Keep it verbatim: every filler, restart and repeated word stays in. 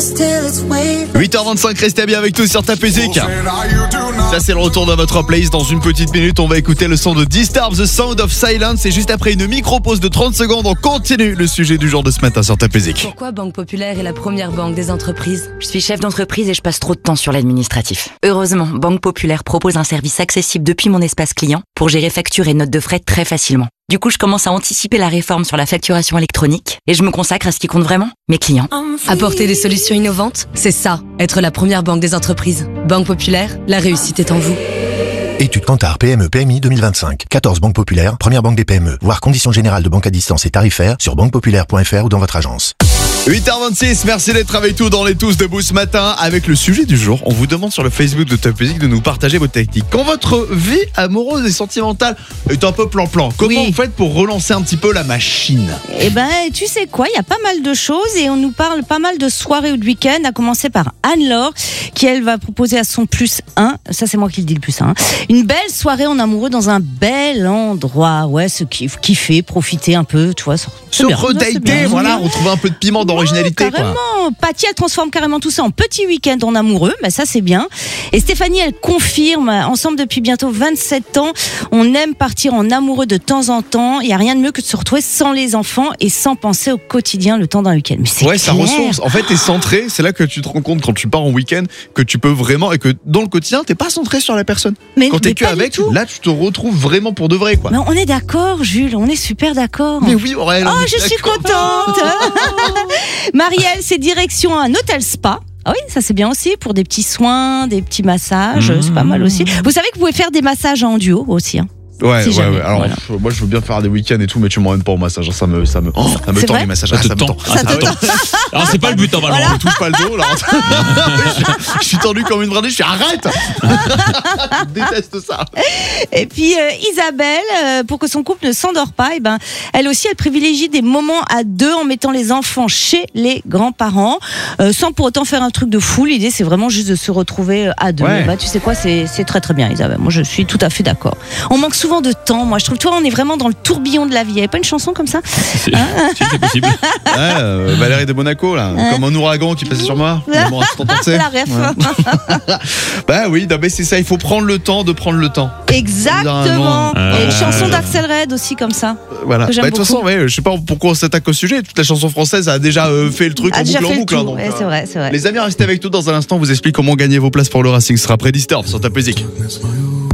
huit heures vingt-cinq, restez bien avec nous sur Tape Music. Ça c'est le retour de votre playlist. Dans une petite minute, on va écouter le son de Disturbed, The Sound of Silence. Et juste après une micro-pause de trente secondes, on continue le sujet du jour de ce matin sur Tape Music. Pourquoi Banque Populaire est la première banque des entreprises ? Je suis chef d'entreprise et je passe trop de temps sur l'administratif. Heureusement, Banque Populaire propose un service accessible depuis mon espace client pour gérer factures et notes de frais très facilement. Du coup, je commence à anticiper la réforme sur la facturation électronique et je me consacre à ce qui compte vraiment, mes clients. Apporter des solutions innovantes, c'est ça, être la première banque des entreprises. Banque Populaire, la réussite est en vous. Étude Kantar P M E P M I deux mille vingt-cinq. quatorze banques populaires, première banque des P M E. Voir conditions générales de banque à distance et tarifaires sur banque populaire point f r ou dans votre agence. huit heures vingt-six, merci d'être avec nous dans les Tous Debout ce matin. Avec le sujet du jour, on vous demande sur le Facebook de Tape Music de nous partager vos techniques. Quand votre vie amoureuse et sentimentale est un peu plan-plan, comment Oui. vous faites pour relancer un petit peu la machine ? Eh ben, tu sais quoi, il y a pas mal de choses et on nous parle pas mal de soirées ou de week-ends, à commencer par Anne-Laure, qui elle va proposer à son plus un, ça c'est moi qui le dis le plus un, hein, une belle soirée en amoureux dans un bel endroit, ouais, se kiff, kiffer, profiter un peu, tu vois, c'est Se bien, c'est redater, bien. voilà, retrouver un peu de piment d'originalité, Ouais, quoi. carrément. Patty, elle transforme carrément tout ça en petit week-end en amoureux, ben ça c'est bien. Et Stéphanie, elle confirme, ensemble depuis bientôt vingt-sept ans, on aime partir en amoureux de temps en temps. Il y a rien de mieux que de se retrouver sans les enfants et sans penser au quotidien le temps d'un week-end. Mais c'est Ouais, ça clair. ressource. En fait, t'es centré. C'est là que tu te rends compte quand tu pars en week-end que tu peux vraiment, et que dans le quotidien, t'es pas centré sur la personne. Mais, Quand t'es mais que pas du avec, tout. là, tu te retrouves vraiment pour de vrai, quoi. Mais on est d'accord, Jules, on est super d'accord. Mais oui, Aurèle. Oh, on est je suis d'accord. contente. Marielle, c'est direction un hôtel spa. Ah oui, ça c'est bien aussi pour des petits soins, des petits massages, Mmh. c'est pas mal aussi. Vous savez que vous pouvez faire des massages en duo aussi. Hein. Ouais, Si ouais, jamais, ouais. Alors, voilà. pff, moi, je veux bien faire des week-ends et tout, mais tu m'emmènes pas au massage. Ça me, ça me, ça me c'est tend vrai les massages. Ça Ah, te ça me tend. tend. Ah, ça te tend. Alors c'est pas le but normalement. On me touche pas le dos, là. je, je suis tendu comme une brindille. Je suis arrête. Je déteste ça. Et puis euh, Isabelle, euh, pour que son couple ne s'endort pas, et ben, elle aussi, elle privilégie des moments à deux en mettant les enfants chez les grands-parents, euh, sans pour autant faire un truc de fou. L'idée, c'est vraiment juste de se retrouver à deux. Ouais. Bah, tu sais quoi, c'est, c'est très très bien, Isabelle. Moi, je suis tout à fait d'accord. On manque souvent de temps. Moi, je trouve, toi, on est vraiment dans le tourbillon de la vie. Il n'y avait pas une chanson comme ça ? C'est, si, c'est possible. Ouais, euh, Valérie de Monaco, là. Hein Comme un ouragan qui passait sur moi. L'amour instant passé. La ref. Ouais. Bah oui, non, mais c'est ça. Il faut prendre le temps de prendre le temps. Exactement. Euh, Et une chanson euh, d'Axel Red aussi comme ça. Voilà. Que j'aime Bah, de toute façon, beaucoup. ouais, je sais pas pourquoi on s'attaque au sujet. Toute la chanson française a déjà euh, fait le truc A en déjà boucle en fait le boucle. hein, tour. donc, Ouais, euh, c'est vrai, c'est vrai. Les amis, restez avec nous dans un instant. On vous explique comment gagner vos places pour le Racing. Ce sera après Disturbed sur Tape Music.